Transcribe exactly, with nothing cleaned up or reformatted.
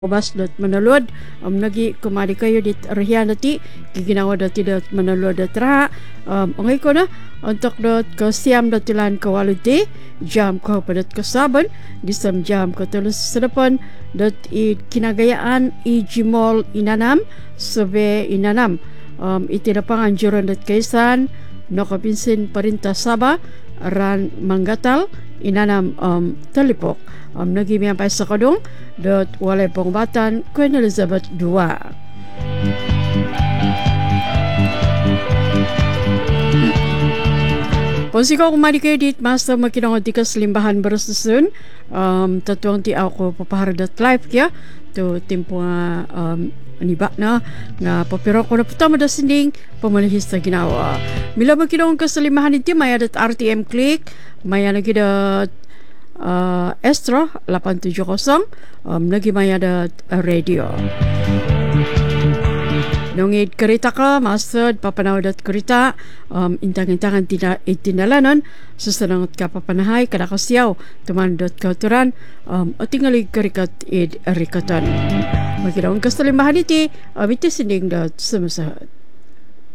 Bas dot manalod um, nagi kumari kayo dit rehian dati giginawa dati dot manalod dot raha um, ungay ko na untuk dot ko siam dot tilan kawaliti jam ko padat ko saban disam jam ko tulus sedepan dot i kinagayaan i jimol inanam sebe inanam um, itinapangan juran dot kaisan nakapinsin perintah Sabah ran manggatal inanam um, telipok um, nagi miyampai sa kadong dot walay pengbatan Queen Elizabeth dua. Ponsiko kumari kayo dit master makinong di kasalimbahan berasusun um, tatuang ti ako papaharadat live kya to timpo nga um, anibak na nga papiro ko na putama da sinding pamalihis na ginawa. Mila makinong kasalimbahan iti maya dat R T M click maya na gidat Uh, Estro lapan tujuh kosong um, lagi maya da uh, radio nungid kereta ka masad papanawadat kereta um, intang-intangan tina, itinalanan susanangot ka papanahay kadakasyaw tumandot kauturan um, o tingalig karikat id rikatan magkinaong kasalimbahan iti um, iti sinding dat sumasahad.